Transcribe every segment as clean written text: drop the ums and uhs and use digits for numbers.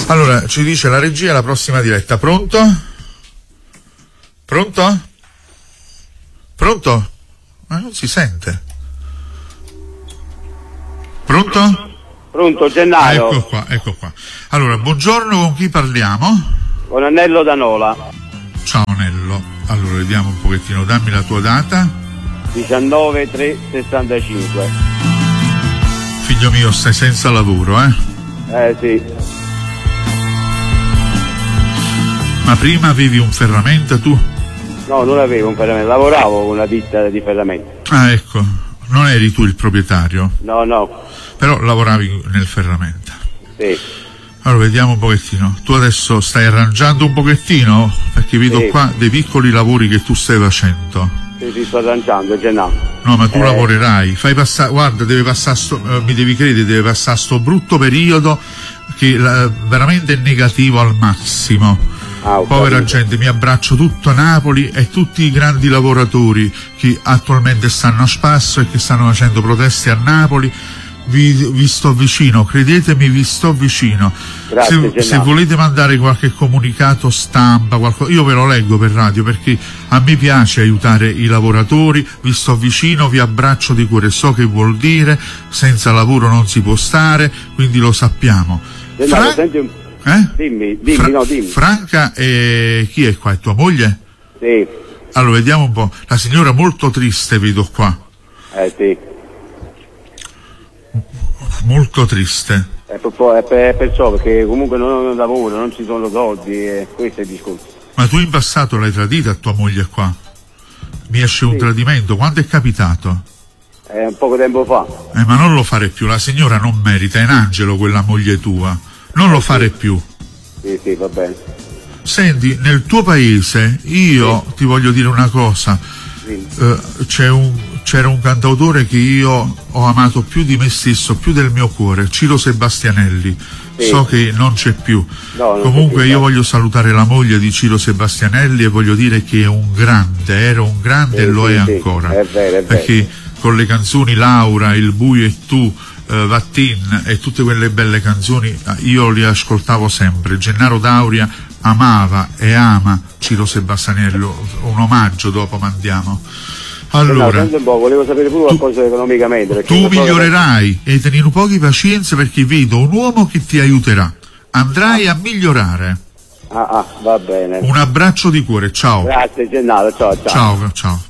Allora, ci dice la regia la prossima diretta. Pronto? Pronto? Pronto? Ma non si sente. Pronto? Pronto, Gennaro. Ecco qua. Allora, buongiorno, con chi parliamo? Con Annello da Nola. Ciao Nello. Allora, vediamo un pochettino, dammi la tua data. 19/3/65. Figlio mio, stai senza lavoro, eh? Sì. Ma prima avevi un ferramenta tu? No, non avevo un ferramenta, lavoravo con una ditta di ferramenta. Ah, ecco, non eri tu il proprietario? No. Però lavoravi nel ferramenta. Sì. Allora, vediamo un pochettino. Tu adesso stai arrangiando un pochettino? Perché vedo qua dei piccoli lavori che tu stai facendo. Sì, sto arrangiando, Gennaro. No, ma tu lavorerai. Fai passare, guarda, deve passare mi devi credere, deve passare sto brutto periodo che veramente è negativo al massimo. Povera gente, mi abbraccio tutto Napoli e tutti i grandi lavoratori che attualmente stanno a spasso e che stanno facendo proteste a Napoli. Vi sto vicino, credetemi, vi sto vicino. Grazie, se volete mandare qualche comunicato stampa, io ve lo leggo per radio, perché a me piace aiutare i lavoratori. Vi sto vicino, vi abbraccio di cuore, so che vuol dire, senza lavoro non si può stare, quindi lo sappiamo. Dimmi. Franca, chi è qua? È tua moglie? Sì. Allora, vediamo un po'. La signora molto triste, vedo qua. Sì. Molto triste. È perciò, perché comunque non lavoro, non ci sono soldi, questo è il discorso. Ma tu in passato l'hai tradita tua moglie qua? Mi esce un tradimento, quando è capitato? Un poco tempo fa. Ma non lo fare più, la signora non merita, è un angelo quella moglie tua. Non lo fare più. Sì, va bene. Senti, nel tuo paese, io ti voglio dire una cosa. C'era un cantautore che io ho amato più di me stesso, più del mio cuore, Ciro Sebastianelli. So che non c'è più. Comunque io voglio salutare la moglie di Ciro Sebastianelli e voglio dire che è un grande, era un grande e lo è ancora. È vero. Perché con le canzoni Laura, Il buio e tu, Vattin e tutte quelle belle canzoni io li ascoltavo sempre. Gennaro Dauria amava e ama Ciro Sebastianelli, un omaggio dopo mandiamo. Allora, volevo sapere pure qualcosa economicamente. Tu migliorerai e tieni un po' di pazienza, perché vedo un uomo che ti aiuterà. Andrai a migliorare. Va bene. Un abbraccio di cuore, ciao. Grazie Gennaro, ciao. Ciao.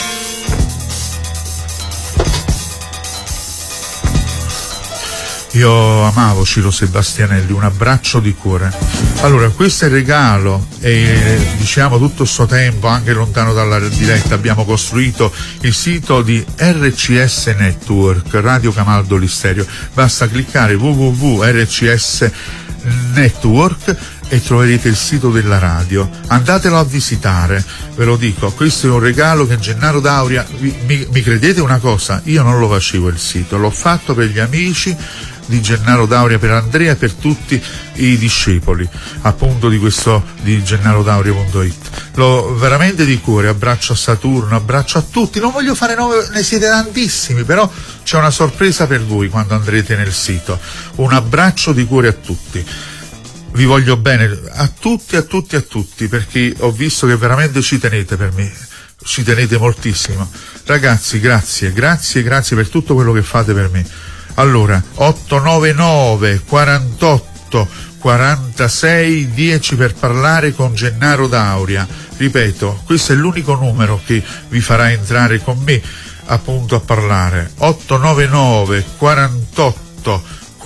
Io amavo Ciro Sebastianelli, un abbraccio di cuore. Allora, questo è il regalo e diciamo tutto sto tempo, anche lontano dalla diretta, abbiamo costruito il sito di RCS Network, Radio Camaldo Listerio. Basta cliccare www.rcs Network e troverete il sito della radio. Andatelo a visitare, ve lo dico, questo è un regalo che Gennaro Dauria, mi credete una cosa, io non lo facevo il sito, l'ho fatto per gli amici di Gennaro Dauria, per Andrea e per tutti i discepoli appunto di GennaroDauria.it. Veramente di cuore abbraccio a Saturno, abbraccio a tutti, non voglio fare nome, ne siete tantissimi, però c'è una sorpresa per voi quando andrete nel sito. Un abbraccio di cuore a tutti, vi voglio bene a tutti, perché ho visto che veramente ci tenete per me, ci tenete moltissimo ragazzi. Grazie per tutto quello che fate per me. Allora, 899 48 46 10 per parlare con Gennaro Dauria. Ripeto, questo è l'unico numero che vi farà entrare con me appunto a parlare. 899 48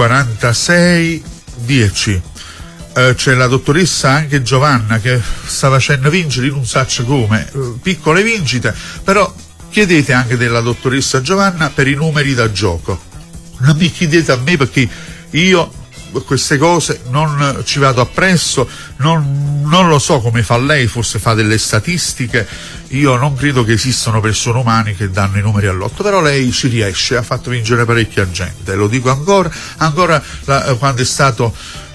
46 10. C'è la dottoressa anche Giovanna che sta facendo vincere, non so come, piccole vincite, però chiedete anche della dottoressa Giovanna per i numeri da gioco. Non mi chiedete a me, perché io queste cose non ci vado appresso, non lo so come fa lei, forse fa delle statistiche, io non credo che esistano persone umane che danno i numeri all'otto, però lei ci riesce, ha fatto vincere parecchia gente, lo dico ancora quando è stato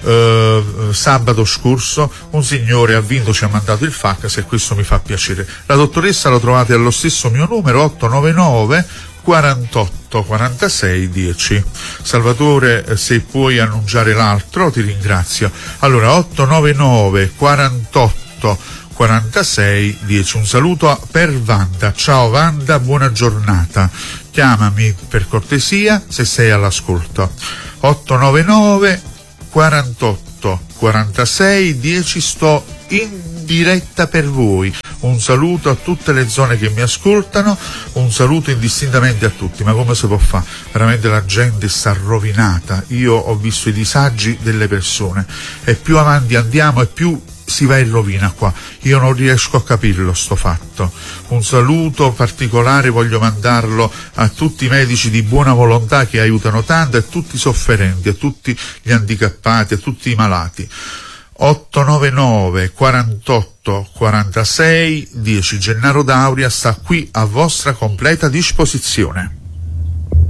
sabato scorso un signore ha vinto, ci ha mandato il fax e questo mi fa piacere. La dottoressa lo trovate allo stesso mio numero 899 48 46 10. Salvatore, se puoi annunciare l'altro ti ringrazio. Allora 899 48 46 10. Un saluto per Wanda. Ciao Wanda, buona giornata. Chiamami per cortesia se sei all'ascolto. 899 48 46 10. Sto in diretta per voi. Un saluto a tutte le zone che mi ascoltano, un saluto indistintamente a tutti. Ma come si può fare? Veramente la gente sta rovinata. Io ho visto i disagi delle persone e più avanti andiamo e più si va in rovina qua. Io non riesco a capirlo sto fatto. Un saluto particolare voglio mandarlo a tutti i medici di buona volontà che aiutano tanto, e a tutti i sofferenti, a tutti gli handicappati, a tutti i malati. 899 48 46 10. Gennaro D'Auria sta qui a vostra completa disposizione.